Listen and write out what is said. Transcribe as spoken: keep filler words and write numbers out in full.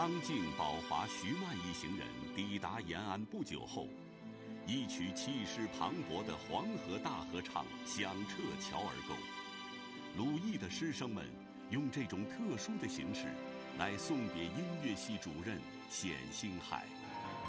张静、宝华、徐曼一行人抵达延安不久后，一曲气势磅礴的《黄河大合唱》响彻乔儿沟。鲁艺的师生们用这种特殊的形式来送别音乐系主任冼星海。